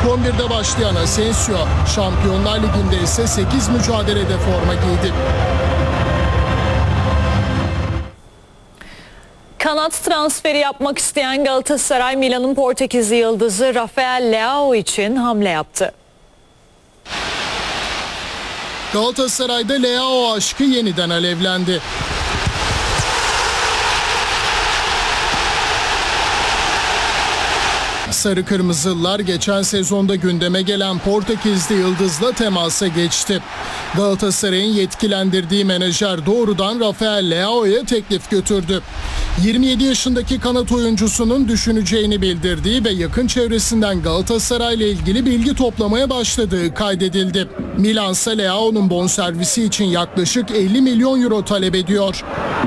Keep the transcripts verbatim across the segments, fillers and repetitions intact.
on birde başlayan Asensio, Şampiyonlar Ligi'nde ise sekiz mücadelede forma giydi. Kanat transferi yapmak isteyen Galatasaray, Milan'ın Portekizli yıldızı Rafael Leao için hamle yaptı. Galatasaray'da Leao aşkı yeniden alevlendi. Sarı Kırmızılılar geçen sezonda gündeme gelen Portekizli yıldızla temasa geçti. Galatasaray'ın yetkilendirdiği menajer doğrudan Rafael Leao'ya teklif götürdü. yirmi yedi yaşındaki kanat oyuncusunun düşüneceğini bildirdiği ve yakın çevresinden Galatasaray'la ilgili bilgi toplamaya başladığı kaydedildi. Milan ise Leao'nun bonservisi için yaklaşık elli milyon euro talep ediyor.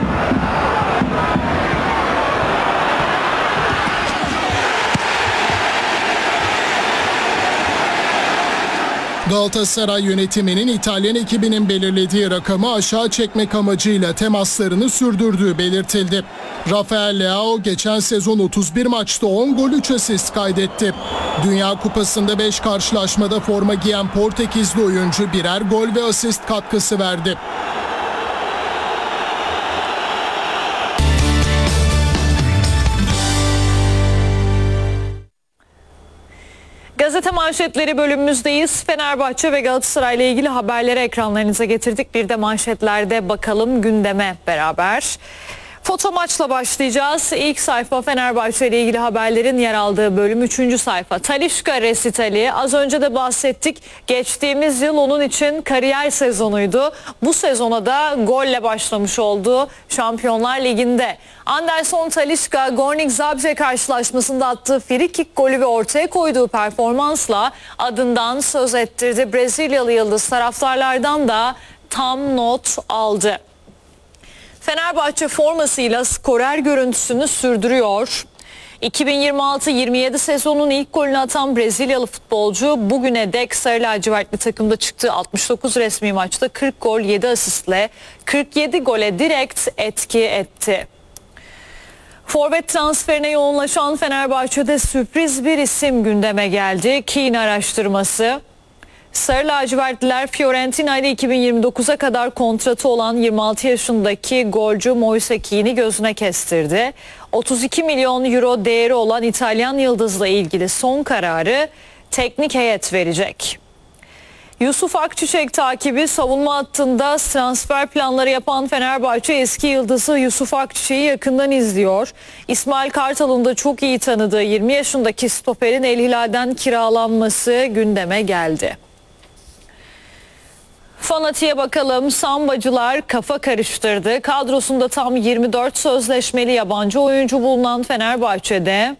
Galatasaray yönetiminin İtalyan ekibinin belirlediği rakamı aşağı çekmek amacıyla temaslarını sürdürdüğü belirtildi. Rafael Leao geçen sezon otuz bir maçta on gol üç asist kaydetti. Dünya Kupası'nda beş karşılaşmada forma giyen Portekizli oyuncu birer gol ve asist katkısı verdi. Gazete manşetleri bölümümüzdeyiz. Fenerbahçe ve Galatasaray ile ilgili haberleri ekranlarınıza getirdik. Bir de manşetlerde bakalım gündeme beraber. Foto maçla başlayacağız. İlk sayfa Fenerbahçe ile ilgili haberlerin yer aldığı bölüm. Üçüncü sayfa Talisca resitali. Az önce de bahsettik. Geçtiğimiz yıl onun için kariyer sezonuydu. Bu sezona da golle başlamış oldu Şampiyonlar Ligi'nde. Anderson Talisca, Gornik Zabrze karşılaşmasında attığı frikik golü ve ortaya koyduğu performansla adından söz ettirdi. Brezilyalı yıldız taraftarlardan da tam not aldı. Fenerbahçe formasıyla skorer görüntüsünü sürdürüyor. iki bin yirmi altı yirmi yedi sezonun ilk golünü atan Brezilyalı futbolcu bugüne dek sarı lacivertli takımda çıktığı altmış dokuz resmi maçta kırk gol yedi asistle kırk yedi gole direkt etki etti. Forvet transferine yoğunlaşan Fenerbahçe'de sürpriz bir isim gündeme geldi. Keane araştırması. Sarı lacivertliler Fiorentina ile iki bin yirmi dokuza kadar kontratı olan yirmi altı yaşındaki golcü Moise Keane'i gözüne kestirdi. otuz iki milyon euro değeri olan İtalyan yıldızla ilgili son kararı teknik heyet verecek. Yusuf Akçiçek takibi savunma hattında transfer planları yapan Fenerbahçe eski yıldızı Yusuf Akçiçek'i yakından izliyor. İsmail Kartal'ın da çok iyi tanıdığı yirmi yaşındaki stoperin El Hilal'den kiralanması gündeme geldi. Fanatiğe bakalım. Sambacılar kafa karıştırdı. Kadrosunda tam yirmi dört sözleşmeli yabancı oyuncu bulunan Fenerbahçe'de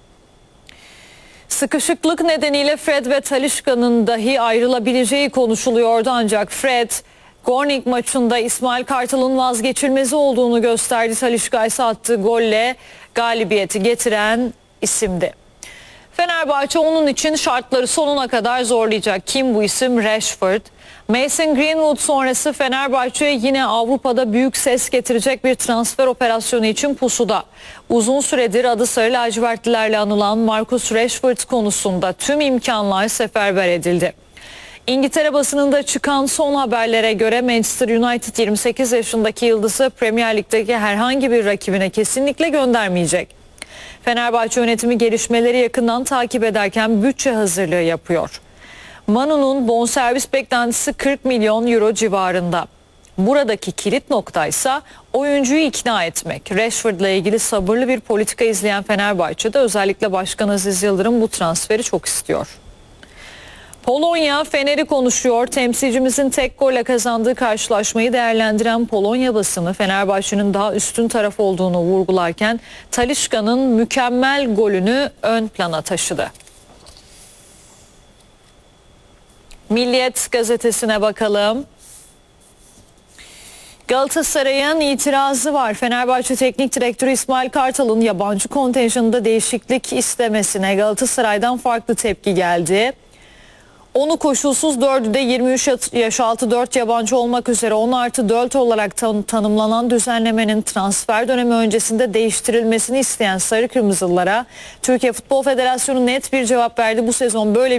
sıkışıklık nedeniyle Fred ve Talisca'nın dahi ayrılabileceği konuşuluyordu, ancak Fred Gornik maçında İsmail Kartal'ın vazgeçilmezi olduğunu gösterdi. Talisca ise attığı golle galibiyeti getiren isimdi. Fenerbahçe onun için şartları sonuna kadar zorlayacak. Kim bu isim? Rashford. Mason Greenwood sonrası Fenerbahçe yine Avrupa'da büyük ses getirecek bir transfer operasyonu için pusuda. Uzun süredir adı sarı lacivertlilerle anılan Marcus Rashford konusunda tüm imkanlar seferber edildi. İngiltere basınında çıkan son haberlere göre Manchester United yirmi sekiz yaşındaki yıldızı Premier Lig'deki herhangi bir rakibine kesinlikle göndermeyecek. Fenerbahçe yönetimi gelişmeleri yakından takip ederken bütçe hazırlığı yapıyor. Manu'nun bonservis beklentisi kırk milyon euro civarında. Buradaki kilit nokta ise oyuncuyu ikna etmek. Rashford'la ilgili sabırlı bir politika izleyen Fenerbahçe'de özellikle Başkan Aziz Yıldırım bu transferi çok istiyor. Polonya Fener'i konuşuyor. Temsilcimizin tek golle kazandığı karşılaşmayı değerlendiren Polonya basını Fenerbahçe'nin daha üstün taraf olduğunu vurgularken Talisca'nın mükemmel golünü ön plana taşıdı. Milliyet gazetesine bakalım. Galatasaray'ın itirazı var. Fenerbahçe Teknik Direktörü İsmail Kartal'ın yabancı kontenjanında değişiklik istemesine Galatasaray'dan farklı tepki geldi. Onu koşulsuz dördü de yirmi üç yaş altı dört yabancı olmak üzere on artı dört olarak tan- tanımlanan düzenlemenin transfer dönemi öncesinde değiştirilmesini isteyen Sarı Kırmızılılara Türkiye Futbol Federasyonu net bir cevap verdi. Bu sezon böyle